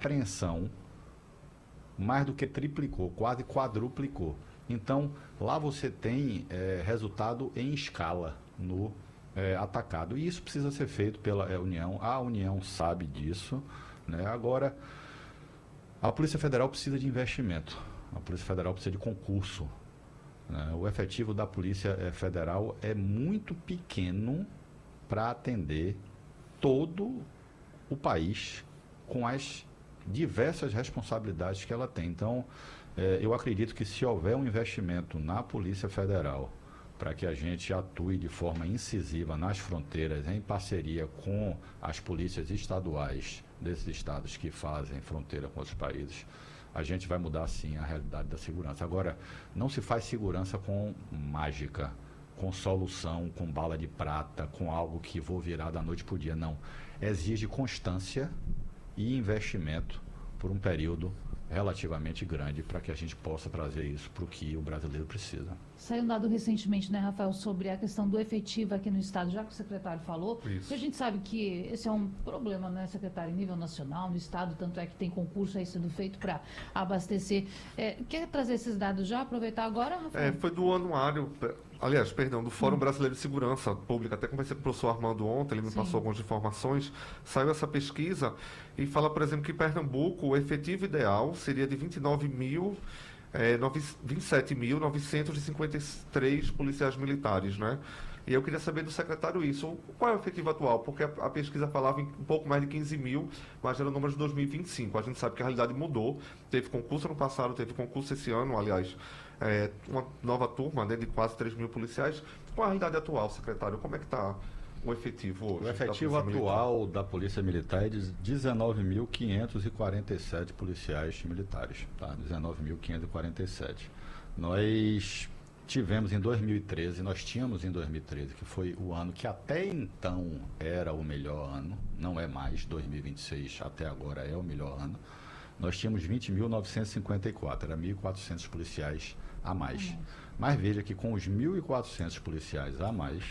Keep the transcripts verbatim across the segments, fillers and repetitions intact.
apreensão mais do que triplicou, quase quadruplicou. Então, lá você tem é, resultado em escala no é, atacado. E isso precisa ser feito pela é, União. A União sabe disso, né? Agora, a Polícia Federal precisa de investimento. A Polícia Federal precisa de concurso, né? O efetivo da Polícia Federal é muito pequeno para atender todo o país com as diversas responsabilidades que ela tem. Então, eh, eu acredito que se houver um investimento na Polícia Federal para que a gente atue de forma incisiva nas fronteiras, em parceria com as polícias estaduais desses estados que fazem fronteira com outros países, a gente vai mudar sim a realidade da segurança. Agora, não se faz segurança com mágica, com solução, com bala de prata, com algo que vou virar da noite para o dia. Não. Exige constância e investimento por um período relativamente grande para que a gente possa trazer isso para o que o brasileiro precisa. Saiu um dado recentemente, né, Rafael, sobre a questão do efetivo aqui no estado, já que o secretário falou, Isso. que a gente sabe que esse é um problema, né, secretário, em nível nacional, no estado, tanto é que tem concurso aí sendo feito para abastecer. É, quer trazer esses dados já, aproveitar agora, Rafael? É, foi do anuário, aliás, perdão, do Fórum hum. Brasileiro de Segurança Pública. Até conversei com o professor Armando ontem, ele me Sim. passou algumas informações. Saiu essa pesquisa e fala, por exemplo, que em Pernambuco o efetivo ideal seria de vinte e nove mil, é, vinte e sete mil novecentos e cinquenta e três policiais militares, né? E eu queria saber do secretário isso. Qual é o efetivo atual? Porque a, a pesquisa falava em um pouco mais de quinze mil, mas era o número de dois mil e vinte e cinco. A gente sabe que a realidade mudou. Teve concurso ano passado, teve concurso esse ano, aliás, é, uma nova turma, né, de quase três mil policiais. Qual é a realidade atual, secretário? Como é que está o efetivo hoje? O efetivo da atual militar? da Polícia Militar é de dezenove mil quinhentos e quarenta e sete policiais militares. Tá? dezenove mil quinhentos e quarenta e sete. Nós tivemos em dois mil e treze, nós tínhamos em dois mil e treze, que foi o ano que até então era o melhor ano, não é mais, dois mil e vinte e seis até agora é o melhor ano, nós tínhamos vinte mil novecentos e cinquenta e quatro, era mil e quatrocentos policiais a mais. Uhum. Mas veja que com os mil e quatrocentos policiais a mais,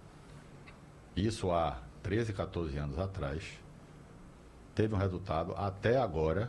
isso há treze, quatorze anos atrás, teve um resultado até agora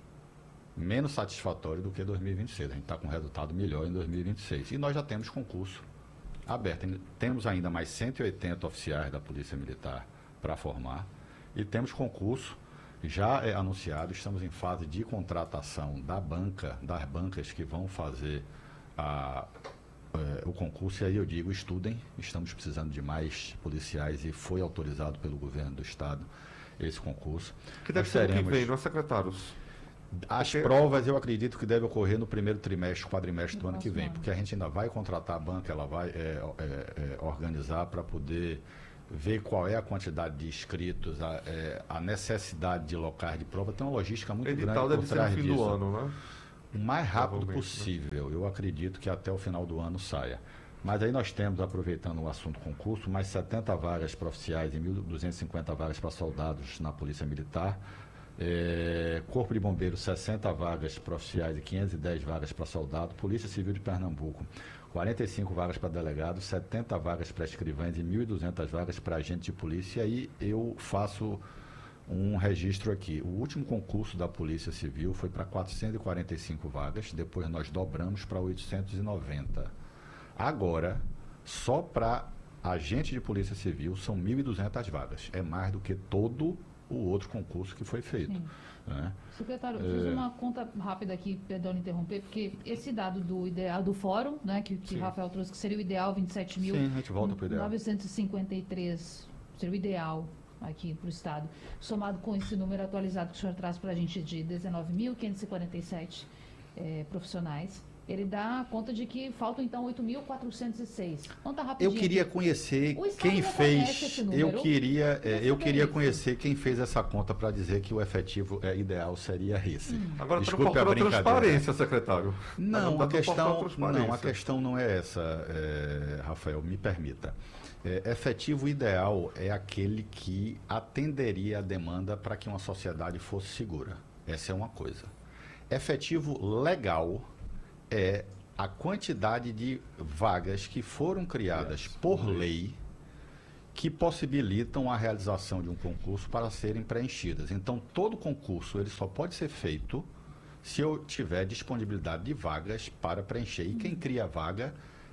menos satisfatório do que dois mil e vinte e seis. A gente está com um resultado melhor em dois mil e vinte e seis. E nós já temos concurso aberto. Temos ainda mais cento e oitenta oficiais da Polícia Militar para formar. E temos concurso já é, anunciado. Estamos em fase de contratação da banca, das bancas que vão fazer a, é, o concurso. E aí eu digo, estudem. Estamos precisando de mais policiais e foi autorizado pelo governo do estado esse concurso. Que deve ser o que vem, não é, secretários? As porque... provas eu acredito que deve ocorrer no primeiro trimestre, quadrimestre do ano que vem, porque a gente ainda vai contratar a banca, ela vai é, é, é, organizar para poder ver qual é a quantidade de inscritos, a, é, a necessidade de locais de prova. Tem uma logística muito Edital grande por trás disso. disso. Do ano, né? O mais rápido possível, né? Eu acredito que até o final do ano saia. Mas aí nós temos, aproveitando o assunto concurso, mais setenta vagas para oficiais e mil duzentas e cinquenta vagas para soldados na Polícia Militar. É, Corpo de Bombeiros, sessenta vagas para oficiais e quinhentas e dez vagas para soldado. Polícia Civil de Pernambuco, quarenta e cinco vagas para delegados, setenta vagas para escrivães e mil e duzentas vagas para agentes de polícia. E aí eu faço um registro aqui. O último concurso da Polícia Civil foi para quatrocentas e quarenta e cinco vagas, depois nós dobramos para oitocentos e noventa. Agora, só para agente de Polícia Civil são mil e duzentas vagas. É mais do que todo o outro concurso que foi feito. Né? Secretário, eu fiz é... uma conta rápida aqui, perdão de interromper, porque esse dado do ideal do fórum, né, que, que o Rafael trouxe, que seria o ideal, vinte e sete mil novecentos e cinquenta e três, seria o ideal aqui para o estado, somado com esse número atualizado que o senhor traz para a gente de dezenove mil quinhentos e quarenta e sete é, profissionais, ele dá conta de que faltam então oito mil quatrocentos e seis. Conta rapidinho. Eu queria conhecer quem fez. Eu queria, é, eu queria conhecer quem fez essa conta para dizer que o efetivo é, ideal seria esse. Hum. Agora desculpe a brincadeira. Transparência, secretário. Não, não a questão, não, a questão não é essa, é, Rafael, me permita. É, efetivo ideal é aquele que atenderia a demanda para que uma sociedade fosse segura. Essa é uma coisa. Efetivo legal é a quantidade de vagas que foram criadas por lei que possibilitam a realização de um concurso para serem preenchidas. Então, todo concurso ele só pode ser feito se eu tiver disponibilidade de vagas para preencher. E quem cria a vaga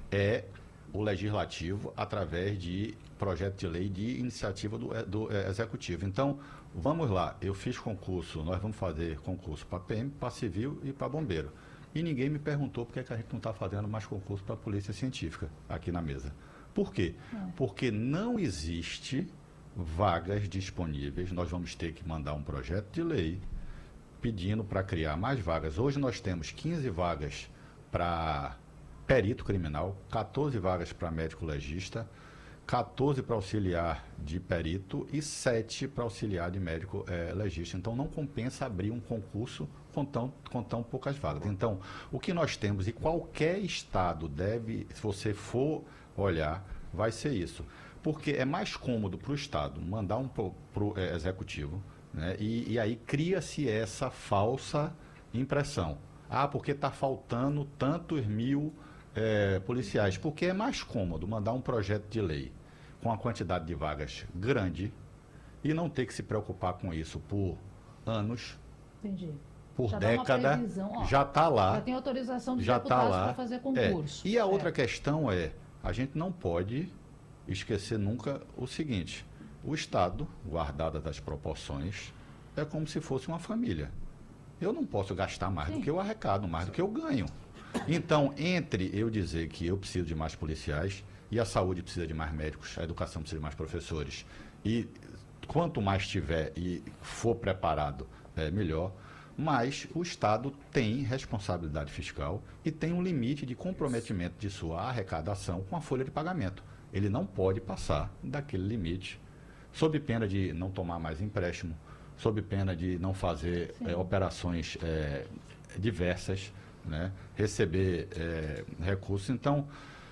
é o legislativo através de projeto de lei de iniciativa do, do é, executivo. Então, vamos lá, eu fiz concurso, nós vamos fazer concurso para P M, para civil e para bombeiro. E ninguém me perguntou por que, é que a gente não está fazendo mais concurso para a polícia científica aqui na mesa. Por quê? É. Porque não existe vagas disponíveis. Nós vamos ter que mandar um projeto de lei pedindo para criar mais vagas. Hoje nós temos quinze vagas para perito criminal, quatorze vagas para médico legista, quatorze para auxiliar de perito e sete para auxiliar de médico é, legista. Então, não compensa abrir um concurso com tão, com tão poucas vagas. Então, o que nós temos, e qualquer estado deve, se você for olhar, vai ser isso. Porque é mais cômodo para o estado mandar um para o é, executivo, né? e, e aí cria-se essa falsa impressão. Ah, porque está faltando tantos mil É, policiais, porque é mais cômodo mandar um projeto de lei com a quantidade de vagas grande e não ter que se preocupar com isso por anos, Entendi. por já década, previsão, já está lá. Já tem autorização dos já deputados tá para fazer concurso. É. E a outra questão é, a gente não pode esquecer nunca o seguinte, o Estado, guardada das proporções, é como se fosse uma família. Eu não posso gastar mais Sim. do que eu arrecado, mais do que eu ganho. Então, entre eu dizer que eu preciso de mais policiais e a saúde precisa de mais médicos, a educação precisa de mais professores, e quanto mais tiver e for preparado, é melhor, mas o Estado tem responsabilidade fiscal e tem um limite de comprometimento de sua arrecadação com a folha de pagamento. Ele não pode passar daquele limite, sob pena de não tomar mais empréstimo, sob pena de não fazer é, operações é, diversas, né? Receber é, recursos. Então,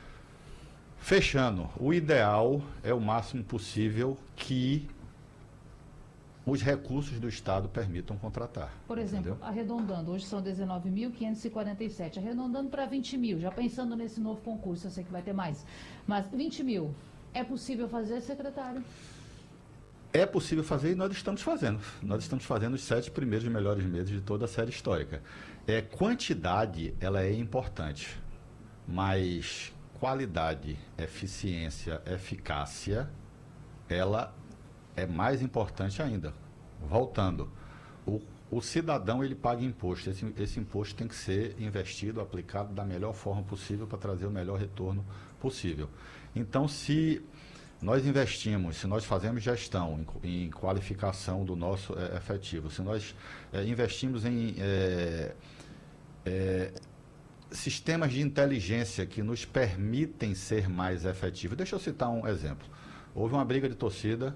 fechando, o ideal é o máximo possível que os recursos do Estado permitam contratar. Por exemplo, entendeu? Arredondando, hoje são dezenove mil quinhentos e quarenta e sete, arredondando para vinte mil, já pensando nesse novo concurso, eu sei que vai ter mais, mas vinte mil, é possível fazer, secretário? É possível fazer e nós estamos fazendo. Nós estamos fazendo os sete primeiros melhores meses de toda a série histórica. É, quantidade, ela é importante, mas qualidade, eficiência, eficácia, ela é mais importante ainda. Voltando, o, o cidadão, ele paga imposto. Esse, esse imposto tem que ser investido, aplicado da melhor forma possível para trazer o melhor retorno possível. Então, se nós investimos, se nós fazemos gestão em, em qualificação do nosso é, efetivo, se nós é, investimos em é, é, sistemas de inteligência que nos permitem ser mais efetivos. Deixa eu citar um exemplo. Houve uma briga de torcida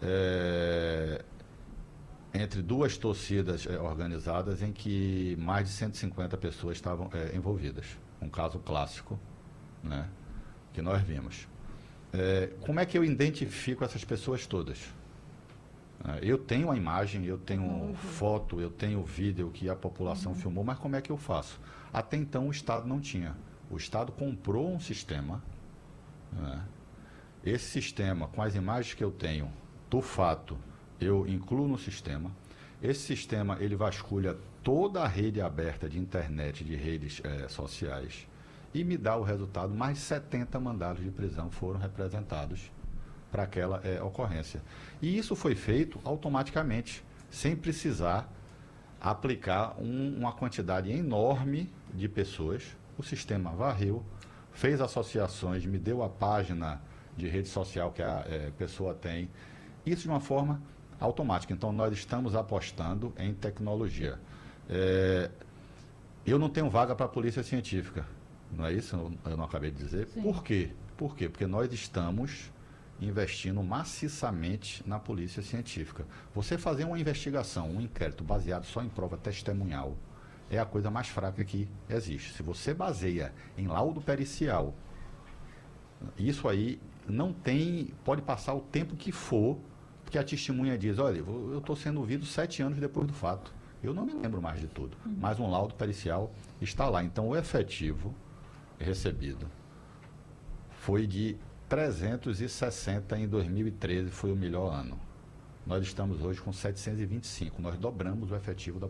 é, entre duas torcidas é, organizadas em que mais de cento e cinquenta pessoas estavam é, envolvidas. Um caso clássico, né, que nós vimos. É, como é que eu identifico essas pessoas todas? É, eu tenho a imagem, eu tenho uhum. foto, eu tenho vídeo que a população uhum. filmou, mas como é que eu faço? Até então o Estado não tinha. O Estado comprou um sistema, né? Esse sistema, com as imagens que eu tenho do fato, eu incluo no sistema. Esse sistema, ele vasculha toda a rede aberta de internet, de redes é, sociais, e me dá o resultado, mais setenta mandados de prisão foram representados para aquela é, ocorrência. E isso foi feito automaticamente, sem precisar aplicar um, uma quantidade enorme de pessoas. O sistema varreu, fez associações, me deu a página de rede social que a é, pessoa tem, isso de uma forma automática. Então, nós estamos apostando em tecnologia. É, eu não tenho vaga para a polícia científica. Não é isso? Eu não acabei de dizer. Sim. Por quê? Por quê? Porque nós estamos investindo maciçamente na polícia científica. Você fazer uma investigação, um inquérito baseado só em prova testemunhal, é a coisa mais fraca que existe. Se você baseia em laudo pericial, isso aí não tem, pode passar o tempo que for, porque a testemunha diz, olha, eu estou sendo ouvido sete anos depois do fato. Eu não me lembro mais de tudo. Uhum. Mas um laudo pericial está lá. Então, o efetivo recebido foi de trezentos e sessenta em dois mil e treze, foi o melhor ano. Nós estamos hoje com setecentos e vinte e cinco, nós dobramos o efetivo da